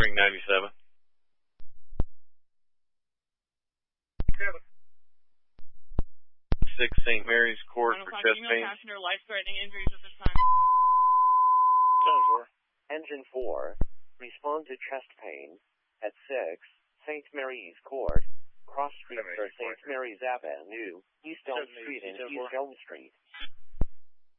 Spring 97. 6 St. Mary's Court for chest pain. Passenger life-threatening injuries at this time. 10-4. Engine 4, respond to chest pain at 6 St. Mary's Court, cross street for St. Mary's Avenue, East Elm Street and East Elm Street.